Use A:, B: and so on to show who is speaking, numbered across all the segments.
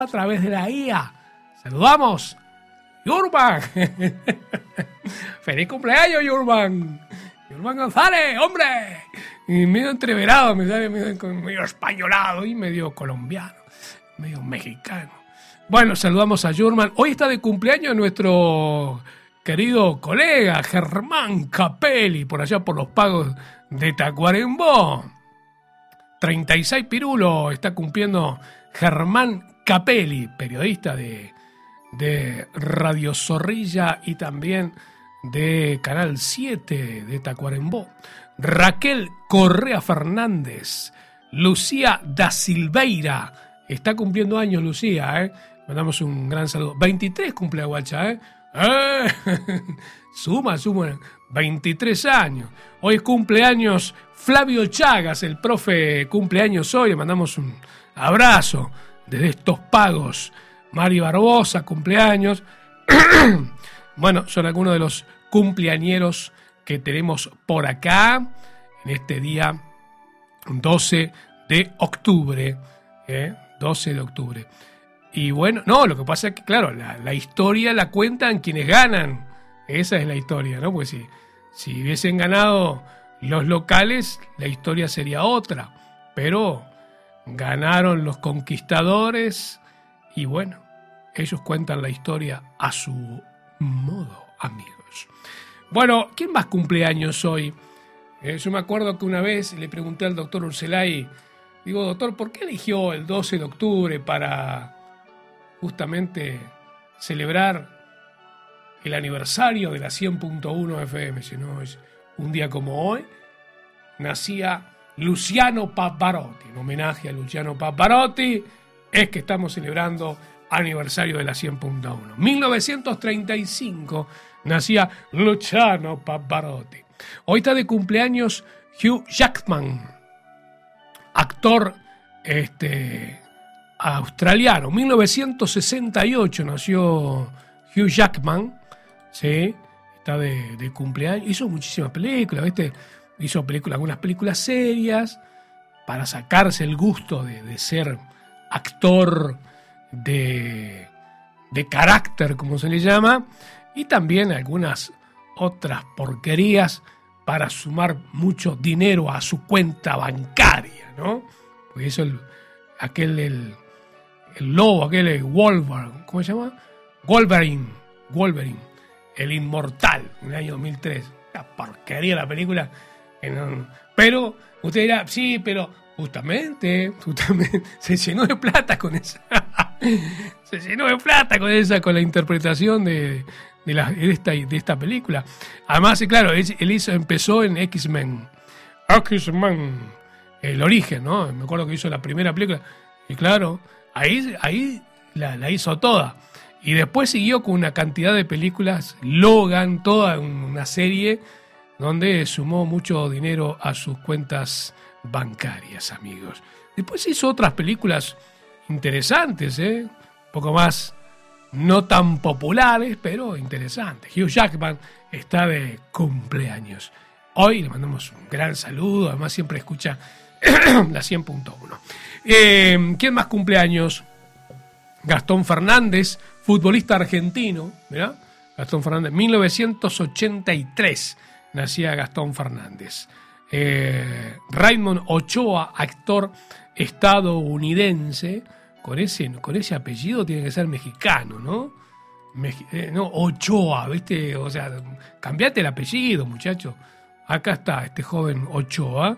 A: a través de la IA. Saludamos, Yurban. ¡Feliz cumpleaños, Yurban! Yurban González, hombre. Y medio entreverado, me sale medio españolado y medio colombiano, medio mexicano. Bueno, saludamos a Yurban. Hoy está de cumpleaños nuestro querido colega Germán Capelli, por allá por los pagos de Tacuarembó. 36 pirulos está cumpliendo Germán Capelli, periodista de Radio Zorrilla y también de Canal 7 de Tacuarembó. Raquel Correa Fernández, Lucía da Silveira, está cumpliendo años Lucía, mandamos un gran saludo. 23 cumple Guacha, suma, 23 años. Hoy es cumpleaños Flavio Chagas, el profe cumpleaños hoy, le mandamos un abrazo desde estos pagos. Mari Barbosa, cumpleaños. Bueno, son algunos de los cumpleañeros que tenemos por acá en este día 12 de octubre. 12 de octubre. Y bueno, no, lo que pasa es que, claro, la historia la cuentan quienes ganan. Esa es la historia, ¿no? Pues si hubiesen ganado los locales, la historia sería otra. Pero ganaron los conquistadores y bueno, ellos cuentan la historia a su modo, amigos. Bueno, ¿quién más cumpleaños hoy? Yo me acuerdo que una vez le pregunté al doctor Urselay, digo, doctor, ¿por qué eligió el 12 de octubre para justamente celebrar el aniversario de la 100.1 FM? Si no, es un día como hoy, nacía Luciano Pavarotti. En homenaje a Luciano Pavarotti es que estamos celebrando aniversario de la 100.1. 1935 nacía Luciano Pavarotti. Hoy está de cumpleaños Hugh Jackman, actor australiano. 1968 nació Hugh Jackman, ¿sí? Está de cumpleaños. Hizo muchísimas películas, ¿viste? Hizo algunas películas serias para sacarse el gusto de ser actor de carácter, como se le llama, y también algunas otras porquerías para sumar mucho dinero a su cuenta bancaria, ¿no? Porque eso el lobo, Wolverine, ¿cómo se llama? Wolverine, el inmortal, en el año 2003. La porquería la película. Pero usted dirá, sí, pero justamente se llenó de plata con esa. Se llenó de plata con la interpretación de esta película. Además, claro, él empezó en X-Men, el origen, ¿no? Me acuerdo que hizo la primera película. Y claro, ahí la hizo toda. Y después siguió con una cantidad de películas, Logan, toda una serie donde sumó mucho dinero a sus cuentas bancarias, amigos. Después hizo otras películas interesantes, un poco más no tan populares, pero interesantes. Hugh Jackman está de cumpleaños. Hoy le mandamos un gran saludo, además siempre escucha la 100.1. ¿Quién más cumpleaños? Gastón Fernández, futbolista argentino, ¿verdad? Gastón Fernández, 1983 nacía Gastón Fernández. Raymond Ochoa, actor estadounidense, con ese apellido tiene que ser mexicano, ¿no? No, Ochoa, ¿viste? O sea, cambiate el apellido, muchacho. Acá está este joven Ochoa.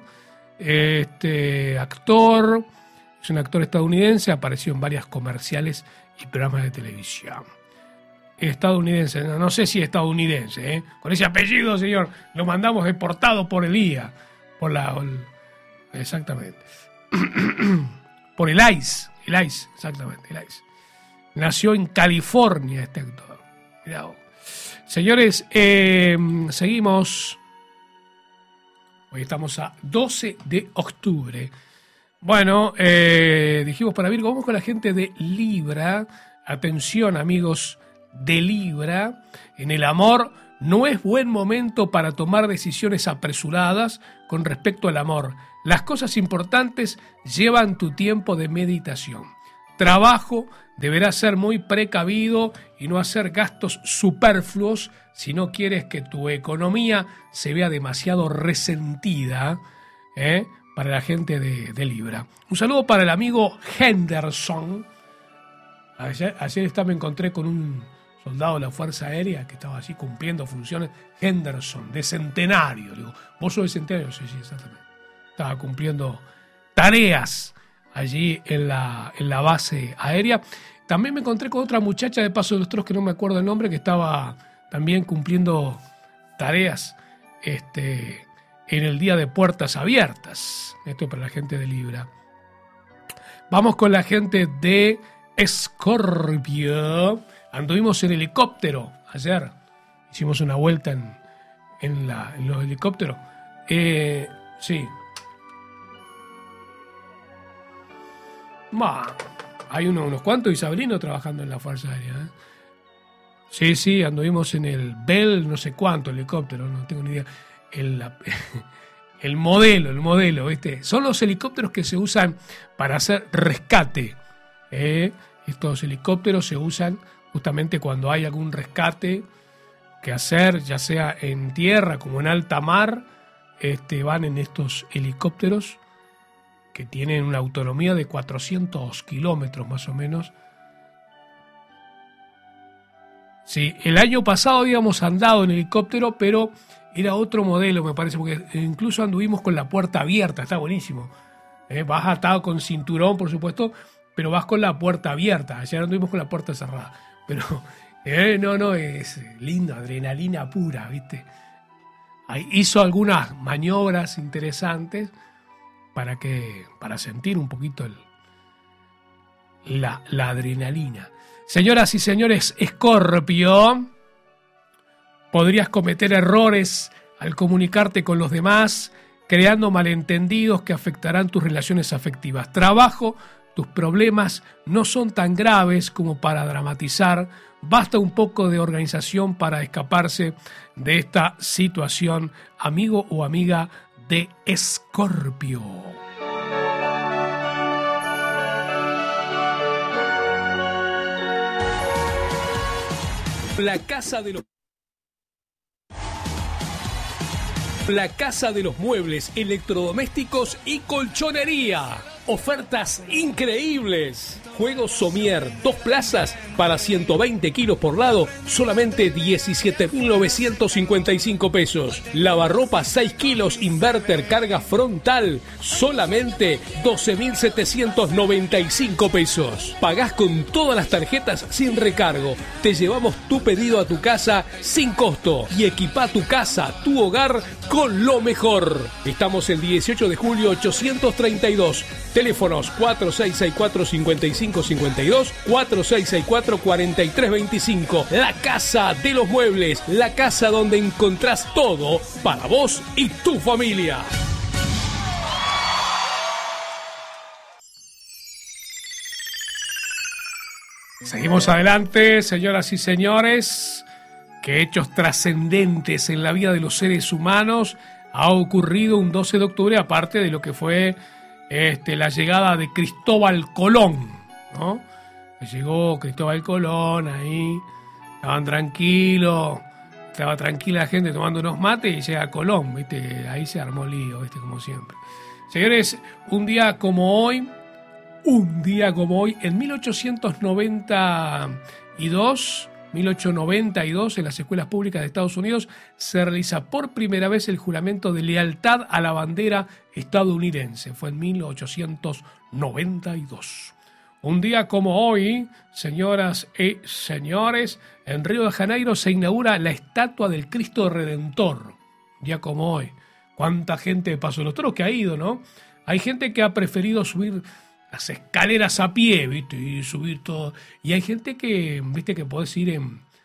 A: Actor, es un actor estadounidense, apareció en varias comerciales y programas de televisión. Estadounidense, no sé si estadounidense, con ese apellido, señor, lo mandamos deportado por el IA, exactamente, por el ICE, exactamente, el ICE. Nació en California este actor. Mirá vos. Señores, seguimos. Hoy estamos a 12 de octubre. Bueno, dijimos para Virgo, vamos con la gente de Libra. Atención, amigos de Libra. En el amor no es buen momento para tomar decisiones apresuradas con respecto al amor. Las cosas importantes llevan tu tiempo de meditación. Trabajo deberás ser muy precavido y no hacer gastos superfluos si no quieres que tu economía se vea demasiado resentida, para la gente de Libra. Un saludo para el amigo Henderson. Ayer me encontré con un soldado de la Fuerza Aérea que estaba así cumpliendo funciones. Henderson, de Centenario. Le digo, ¿vos sos de Centenario? Sí, exactamente. Estaba cumpliendo tareas allí en la base aérea. También me encontré con otra muchacha de Paso de los Toros, que no me acuerdo el nombre, que estaba también cumpliendo tareas en el día de puertas abiertas. Esto es para la gente de Libra. Vamos con la gente de Escorpio. Anduvimos en helicóptero ayer. Hicimos una vuelta en los helicópteros. Sí. Hay unos cuantos isabelinos trabajando en la Fuerza Aérea. Sí, anduvimos en el Bell, no sé cuánto helicóptero, no tengo ni idea. El modelo, ¿viste? Son los helicópteros que se usan para hacer rescate. Estos helicópteros se usan justamente cuando hay algún rescate que hacer, ya sea en tierra como en alta mar. Van en estos helicópteros que tienen una autonomía de 400 kilómetros más o menos. Sí, el año pasado habíamos andado en helicóptero, pero era otro modelo, me parece, porque incluso anduvimos con la puerta abierta, está buenísimo. Vas atado con cinturón, por supuesto, pero vas con la puerta abierta. Ayer anduvimos con la puerta cerrada. Pero, no, es lindo, adrenalina pura, ¿viste? Ahí hizo algunas maniobras interesantes para sentir un poquito la adrenalina. Señoras y señores, Escorpio, podrías cometer errores al comunicarte con los demás, creando malentendidos que afectarán tus relaciones afectivas. Trabajo, tus problemas no son tan graves como para dramatizar. Basta un poco de organización para escaparse de esta situación, amigo o amiga de Escorpio. La Casa de los Muebles, Electrodomésticos y Colchonería. Ofertas increíbles. Juegos Somier, 2 plazas para 120 kilos por lado, solamente 17.955 pesos. Lavarropa 6 kilos, inverter, carga frontal, solamente 12.795 pesos. Pagás con todas las tarjetas sin recargo. Te llevamos tu pedido a tu casa sin costo y equipá tu casa, tu hogar con lo mejor. Estamos el 18 de julio 832. Teléfonos 4664-5552, 4664-4325. La Casa de los Muebles, la casa donde encontrás todo para vos y tu familia. Seguimos adelante, señoras y señores. ¿Qué hechos trascendentes en la vida de los seres humanos ha ocurrido un 12 de octubre, aparte de lo que fue la llegada de Cristóbal Colón, ¿no? Llegó Cristóbal Colón, ahí estaban tranquilos, estaba tranquila la gente tomando unos mates y llega Colón, ¿viste? Ahí se armó lío, ¿viste? Como siempre. Señores, un día como hoy, en 1892, en las escuelas públicas de Estados Unidos se realiza por primera vez el juramento de lealtad a la bandera estadounidense. Fue en 1892. Un día como hoy, señoras y señores, en Río de Janeiro se inaugura la estatua del Cristo Redentor. Un día como hoy. ¿Cuánta gente de Paso de los Toros que ha ido, no? Hay gente que ha preferido subir las escaleras a pie, ¿viste? Y subir todo. Y hay gente que, ¿viste? Que podés ir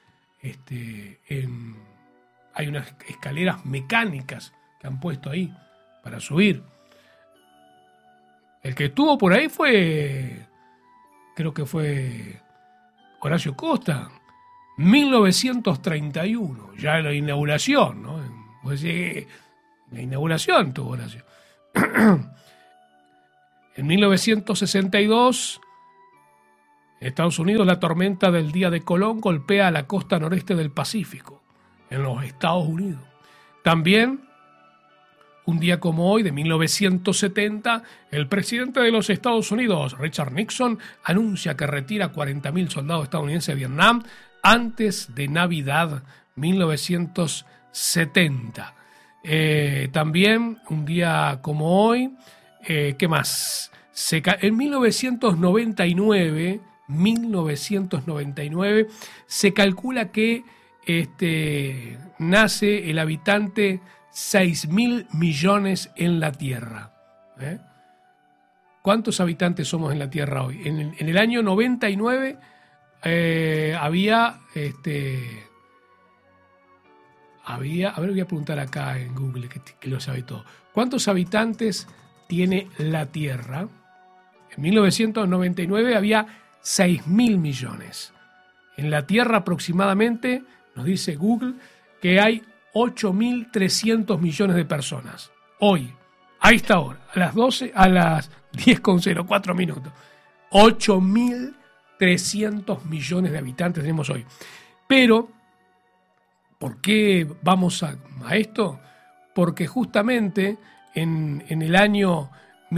A: hay unas escaleras mecánicas que han puesto ahí para subir. El que estuvo por ahí creo que fue Horacio Costa, 1931, ya la inauguración, ¿no? Pues, la inauguración tuvo Horacio. En 1962, En Estados Unidos, la tormenta del día de Colón golpea la costa noreste del Pacífico, en los Estados Unidos. También, un día como hoy, de 1970, el presidente de los Estados Unidos, Richard Nixon, anuncia que retira 40.000 soldados estadounidenses de Vietnam antes de Navidad 1970. También, un día como hoy, ¿qué más? En 1999 se calcula que nace el habitante 6.000 millones en la Tierra. ¿Cuántos habitantes somos en la Tierra hoy? En el año 99 había, a ver, voy a preguntar acá en Google, que lo sabe todo. ¿Cuántos habitantes tiene la Tierra? En 1999 había 6.000 millones. En la Tierra aproximadamente, nos dice Google, que hay 8.300 millones de personas. Hoy, a esta hora, a las 10:04 minutos. 8.300 millones de habitantes tenemos hoy. Pero, ¿por qué vamos a esto? Porque justamente en el año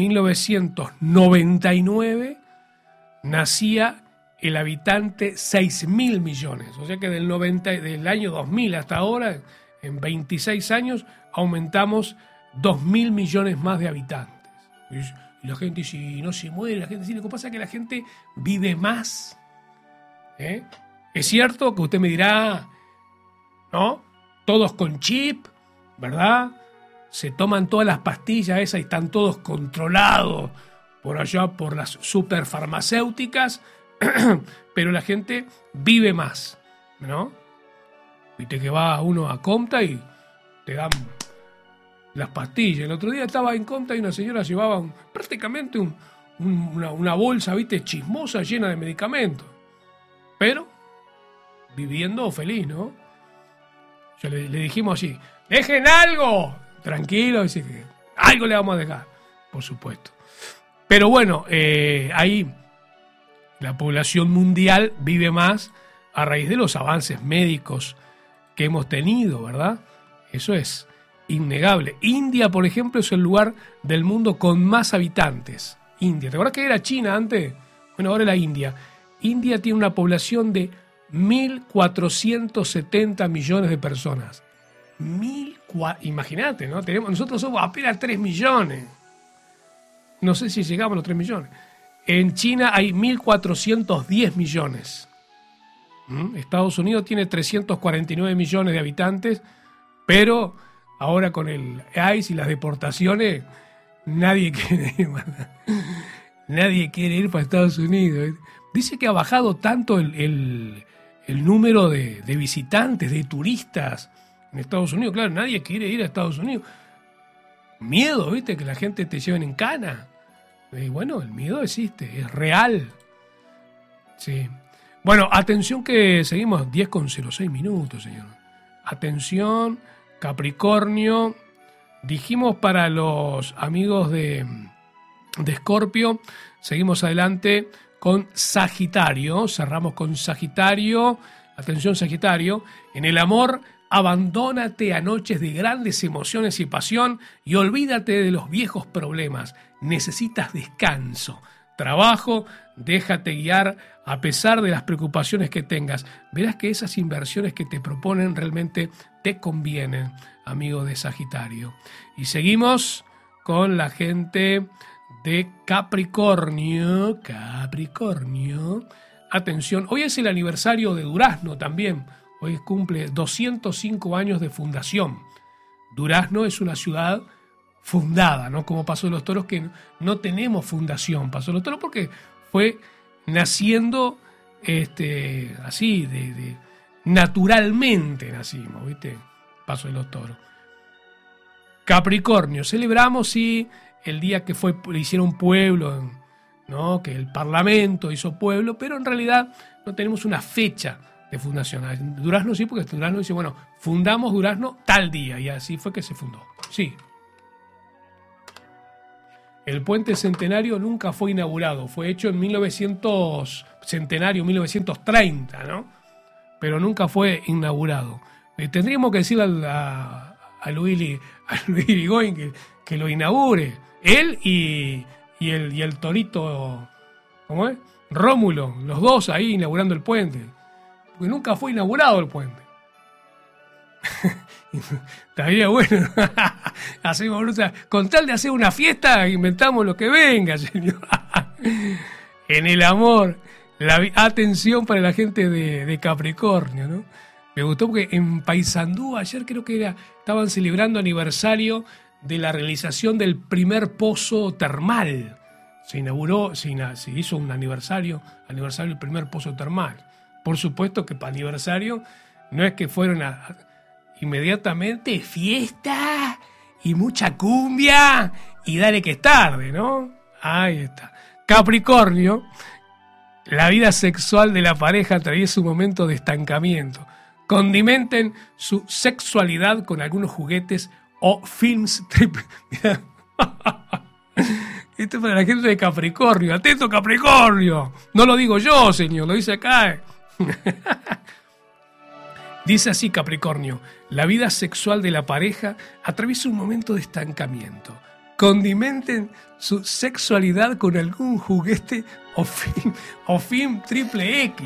A: 1999 nacía el habitante 6.000 millones. O sea que del año 2000 hasta ahora, en 26 años, aumentamos 2.000 millones más de habitantes. Y la gente, si no se muere, la gente dice, lo que pasa es que la gente vive más. Es cierto que usted me dirá, ¿no? Todos con chip, ¿verdad? Se toman todas las pastillas esas y están todos controlados por allá por las superfarmacéuticas, pero la gente vive más, ¿no? Viste que va uno a Comta y te dan las pastillas. El otro día estaba en Comta y una señora llevaba prácticamente una bolsa, viste, chismosa, llena de medicamentos, pero viviendo feliz, ¿no? Le dijimos así, ¡dejen algo! Tranquilo, dice que algo le vamos a dejar, por supuesto. Pero bueno, ahí la población mundial vive más a raíz de los avances médicos que hemos tenido, ¿verdad? Eso es innegable. India, por ejemplo, es el lugar del mundo con más habitantes. India, ¿te acuerdas que era China antes? Bueno, ahora es la India. India tiene una población de 1.470 millones de personas. Imagínate, ¿no? Nosotros somos apenas 3 millones. No sé si llegamos a los 3 millones. En China hay 1.410 millones. Estados Unidos tiene 349 millones de habitantes, pero ahora con el ICE y las deportaciones, nadie quiere ir para Estados Unidos. Dice que ha bajado tanto el número de visitantes, de turistas en Estados Unidos. Claro, nadie quiere ir a Estados Unidos. Miedo, ¿viste? Que la gente te lleven en cana. Bueno, el miedo existe, es real. Sí. Bueno, atención que seguimos 10:06 minutos, señor. Atención, Capricornio. Dijimos para los amigos de Escorpio, seguimos adelante con Sagitario. Cerramos con Sagitario. Atención, Sagitario. En el amor, abandónate a noches de grandes emociones y pasión y olvídate de los viejos problemas. Necesitas descanso, trabajo, déjate guiar a pesar de las preocupaciones que tengas. Verás que esas inversiones que te proponen realmente te convienen, amigo de Sagitario. Y seguimos con la gente de Capricornio. Capricornio. Atención, hoy es el aniversario de Durazno también. Hoy cumple 205 años de fundación. Durazno es una ciudad fundada, ¿no? Como Paso de los Toros, que no tenemos fundación. Paso de los Toros porque fue naciendo así, naturalmente nacimos, ¿viste? Paso de los Toros. Capricornio, celebramos, sí, el día que hicieron pueblo, ¿no? Que el Parlamento hizo pueblo, pero en realidad no tenemos una fecha de fundación. Durazno sí, porque Durazno dice, bueno, fundamos Durazno tal día, y así fue que se fundó. Sí. el puente Centenario nunca fue inaugurado. Fue hecho en 1930, ¿no? Pero nunca fue inaugurado. Tendríamos que decirle a Luis Irigoyen que lo inaugure. Él y el torito, ¿cómo es? Rómulo, los dos ahí inaugurando el puente. Porque nunca fue inaugurado el puente. Estaría bueno. Hacemos, con tal de hacer una fiesta, inventamos lo que venga, señor. En el amor, atención para la gente de Capricornio, ¿no? Me gustó porque en Paysandú ayer creo que estaban celebrando aniversario de la realización del primer pozo termal. Se inauguró, se hizo un aniversario del primer pozo termal. Por supuesto que para aniversario no es que fueron inmediatamente fiesta y mucha cumbia y dale que es tarde, ¿no? Ahí está. Capricornio, la vida sexual de la pareja atraviesa un momento de estancamiento. Condimenten su sexualidad con algunos juguetes o films. Esto es para la gente de Capricornio. ¡Atento, Capricornio! No lo digo yo, señor, lo dice acá. Dice así Capricornio: la vida sexual de la pareja atraviesa un momento de estancamiento. Condimenten su sexualidad con algún juguete o film triple X.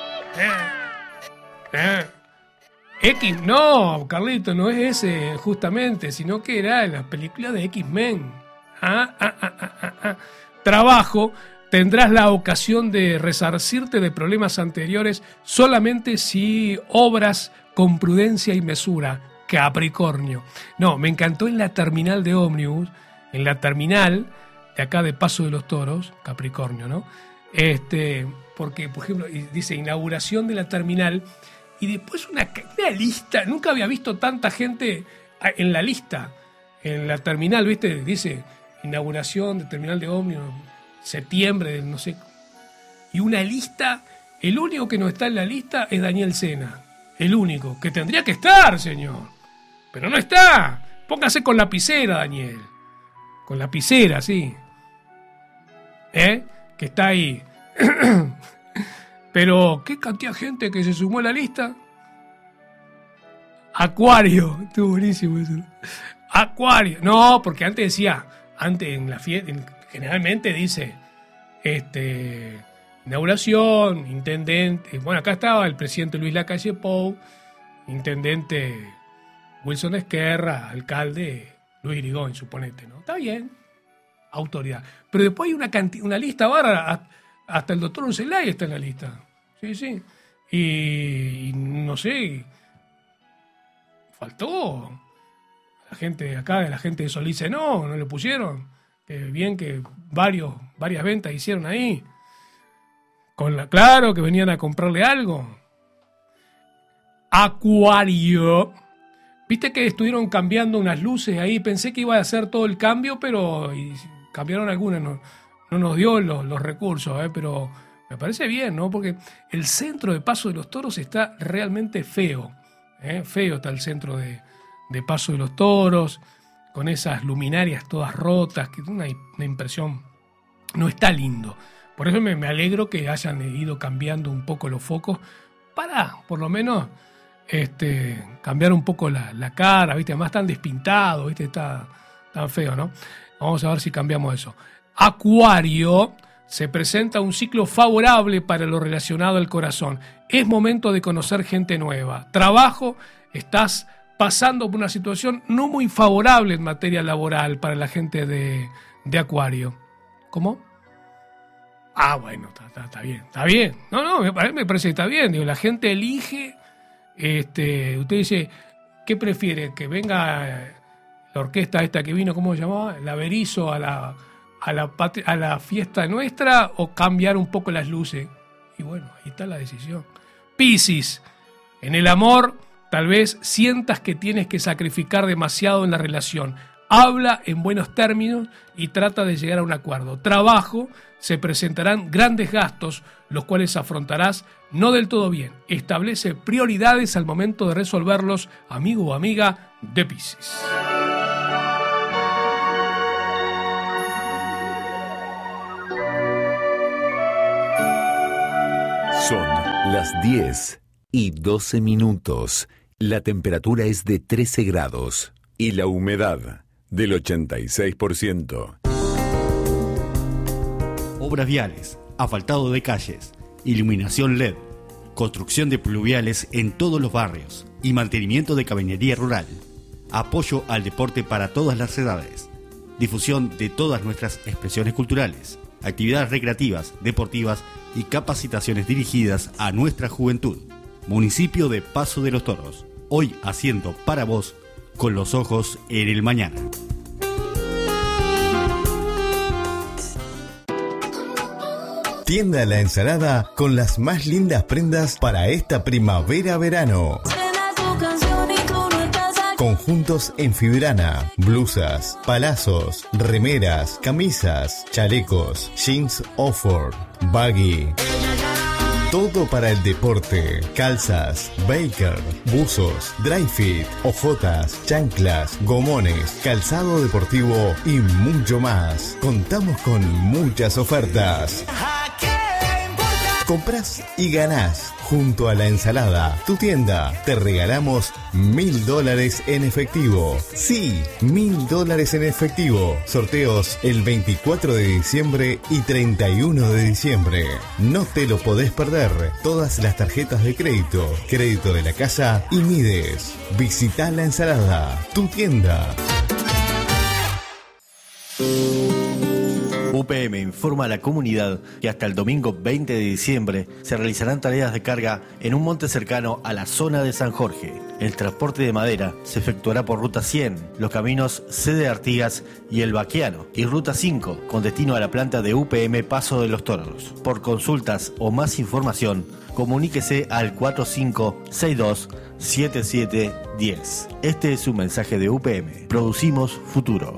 A: X, no, Carlito, no es ese justamente, sino que era la película de X-Men. Trabajo, tendrás la ocasión de resarcirte de problemas anteriores solamente si obras con prudencia y mesura. Capricornio. No, me encantó en la terminal de ómnibus, en la terminal de acá de Paso de los Toros, Capricornio, ¿no? Porque, por ejemplo, dice inauguración de la terminal y después una lista. Nunca había visto tanta gente en la lista, en la terminal, ¿viste? Dice inauguración de terminal de ómnibus, septiembre, no sé. Y una lista, el único que no está en la lista es Daniel Sena. El único, que tendría que estar, señor. Pero no está. Póngase con lapicera, Daniel. Con lapicera, sí. Que está ahí. Pero, ¿qué cantidad de gente que se sumó a la lista? Acuario. Estuvo buenísimo eso. Acuario. No, porque antes decía, en la fiesta, generalmente dice, inauguración, intendente. Bueno, acá estaba el presidente Luis Lacalle Pou, intendente Wilson Esquerra, alcalde Luis Irigoyen, suponete, ¿no? Está bien, autoridad. Pero después hay una lista bárbara, hasta el doctor Urselay está en la lista. Sí, sí. Y no sé, faltó. La gente de acá, la gente de Solice no le pusieron. Bien que varias ventas hicieron ahí. Claro que venían a comprarle algo. Acuario. Viste que estuvieron cambiando unas luces ahí. Pensé que iba a hacer todo el cambio, pero cambiaron algunas. No nos dio los recursos, pero me parece bien, ¿no? Porque el centro de Paso de los Toros está realmente feo. Feo está el centro de Paso de los Toros, con esas luminarias todas rotas, que es una impresión. No está lindo. Por eso me alegro que hayan ido cambiando un poco los focos para, por lo menos, cambiar un poco la cara, ¿viste? Además tan despintado, ¿viste? Está tan feo, ¿no? Vamos a ver si cambiamos eso. Acuario, se presenta un ciclo favorable para lo relacionado al corazón. Es momento de conocer gente nueva. Trabajo, estás pasando por una situación no muy favorable en materia laboral para la gente de Acuario. ¿Cómo? Bueno, está bien, está bien. No, me parece que está bien. Digo, la gente elige, usted dice, ¿qué prefiere? Que venga la orquesta esta que vino, ¿cómo se llamaba? La Berizo a la fiesta nuestra, o cambiar un poco las luces. Y bueno, ahí está la decisión. Piscis, en el amor, tal vez sientas que tienes que sacrificar demasiado en la relación. Habla en buenos términos y trata de llegar a un acuerdo. Trabajo, se presentarán grandes gastos, los cuales afrontarás no del todo bien. Establece prioridades al momento de resolverlos, amigo o amiga de Piscis.
B: Son las 10:12. La temperatura es de 13 grados y la humedad del 86%.
C: Obras viales, asfaltado de calles, iluminación LED, construcción de pluviales en todos los barrios y mantenimiento de cabinería rural. Apoyo al deporte para todas las edades. Difusión de todas nuestras expresiones culturales, actividades recreativas, deportivas y capacitaciones dirigidas a nuestra juventud. Municipio de Paso de los Toros, hoy haciendo para vos con los ojos en el mañana.
D: Tienda La Ensalada con las más lindas prendas para esta primavera-verano. Conjuntos en fibrana, blusas, palazos, remeras, camisas, chalecos, jeans Oxford, baggy. Todo para el deporte, calzas, baker, buzos, dry fit, ojotas, chanclas, gomones, calzado deportivo y mucho más. Contamos con muchas ofertas. Comprás y ganás junto a La Ensalada, tu tienda. Te regalamos $1.000 en efectivo. Sí, $1.000 en efectivo. Sorteos el 24 de diciembre y 31 de diciembre. No te lo podés perder. Todas las tarjetas de crédito, crédito de la casa y Mides. Visita La Ensalada, tu tienda.
C: UPM informa a la comunidad que hasta el domingo 20 de diciembre se realizarán tareas de carga en un monte cercano a la zona de San Jorge. El transporte de madera se efectuará por Ruta 100, los caminos C de Artigas y El Baqueano, y Ruta 5, con destino a la planta de UPM Paso de los Toros. Por consultas o más información, comuníquese al 4562-7710. Este es un mensaje de UPM. Producimos futuro.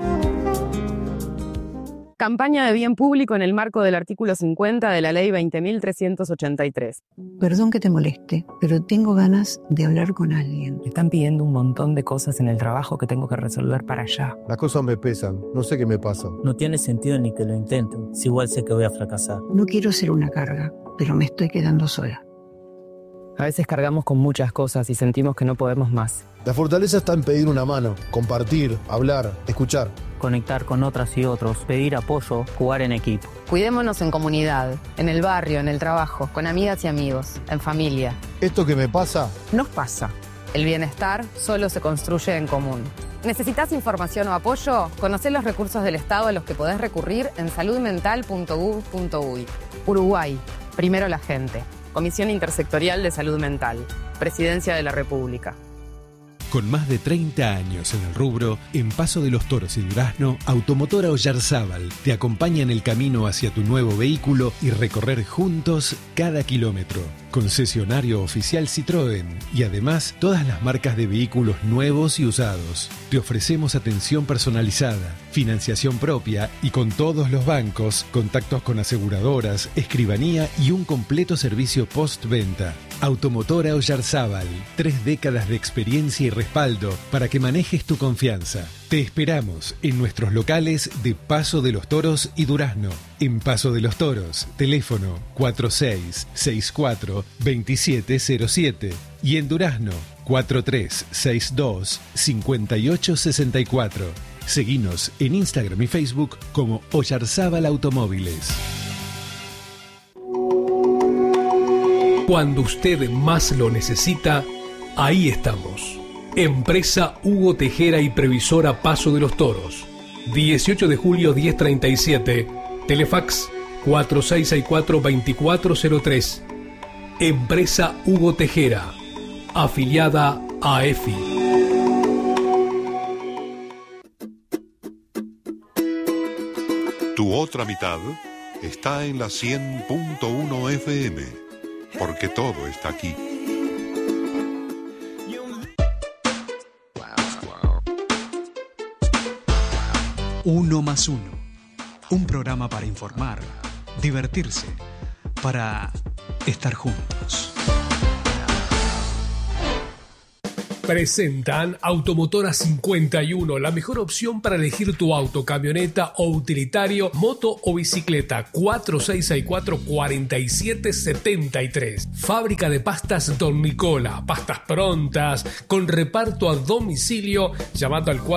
E: Campaña de bien público en el marco del artículo 50 de la Ley 20.383.
F: Perdón que te moleste, pero tengo ganas de hablar con alguien.
G: Me están pidiendo un montón de cosas en el trabajo que tengo que resolver para allá.
H: Las cosas me pesan, no sé qué me pasa.
I: No tiene sentido ni que lo intenten, si igual sé que voy a fracasar.
F: No quiero ser una carga, pero me estoy quedando sola.
G: A veces cargamos con muchas cosas y sentimos que no podemos más.
H: La fortaleza está en pedir una mano, compartir, hablar, escuchar.
I: Conectar con otras y otros, pedir apoyo, jugar en equipo.
E: Cuidémonos en comunidad, en el barrio, en el trabajo, con amigas y amigos, en familia.
H: Esto que me pasa,
E: Nos pasa. El bienestar solo se construye en común. ¿Necesitas información o apoyo? Conocé los recursos del Estado a los que podés recurrir en saludmental.gov.uy. Uruguay, primero la gente. Comisión Intersectorial de Salud Mental. Presidencia de la República.
J: Con más de 30 años en el rubro, en Paso de los Toros y Durazno, Automotora Oyarzábal te acompaña en el camino hacia tu nuevo vehículo y recorrer juntos cada kilómetro. Concesionario oficial Citroën y además todas las marcas de vehículos nuevos y usados. Te ofrecemos atención personalizada, financiación propia y con todos los bancos, contactos con aseguradoras, escribanía y un completo servicio postventa. Automotora Oyarzábal, 3 décadas de experiencia y respaldo para que manejes tu confianza. Te esperamos en nuestros locales de Paso de los Toros y Durazno. En Paso de los Toros, teléfono 4664-2707 y en Durazno 4362-5864. Seguinos en Instagram y Facebook como Oyarzábal Automóviles.
A: Cuando usted más lo necesita, ahí estamos. Empresa Hugo Tejera y Previsora Paso de los Toros. 18 de julio 1037. Telefax 4664-2403. Empresa Hugo Tejera. Afiliada a EFI.
K: Tu otra mitad está en la 100.1 FM, porque todo está aquí.
L: Uno más uno. Un programa para informar, divertirse, para estar juntos.
A: Presentan Automotora 51, la mejor opción para elegir tu auto, camioneta o utilitario, moto o bicicleta. 4664-4773. Fábrica de pastas Don Nicola. Pastas prontas, con reparto a domicilio, llamando al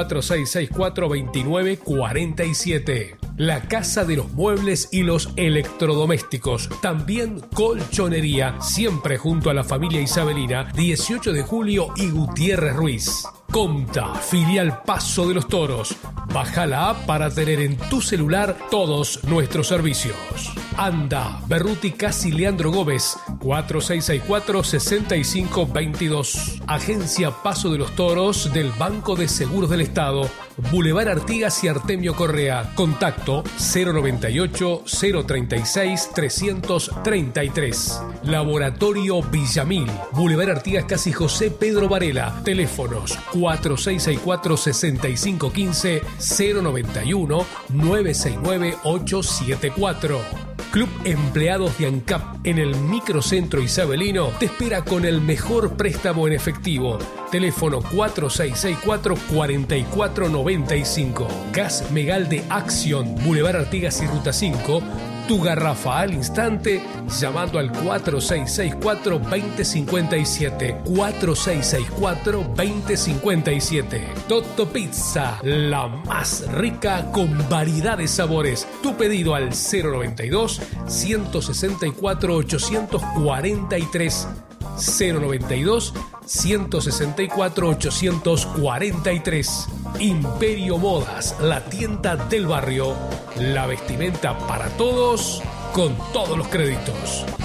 A: 4664-2947. La Casa de los Muebles y los Electrodomésticos. También colchonería, siempre junto a la familia isabelina, 18 de julio y Gutiérrez Ruiz. Comta, filial Paso de los Toros. Baja la app para tener en tu celular todos nuestros servicios. Anda, Berruti Casi Leandro Gómez, 4664-6522. Agencia Paso de los Toros del Banco de Seguros del Estado, Boulevard Artigas y Artemio Correa. Contacto 098-036-333. Laboratorio Villamil, Boulevard Artigas Casi José Pedro Varela. Teléfonos 4664-6515, 091-969-874. Club Empleados de ANCAP en el microcentro isabelino te espera con el mejor préstamo en efectivo. Teléfono 4664-4495. Gas Megal de Acción, Boulevard Artigas y Ruta 5. Tu garrafa al instante llamando al 4664-2057. 4664-2057. Toto Pizza, la más rica con variedad de sabores. Tu pedido al 092-164-843. 092-164-843. Imperio Modas, la tienda del barrio. La vestimenta para todos, con todos los créditos.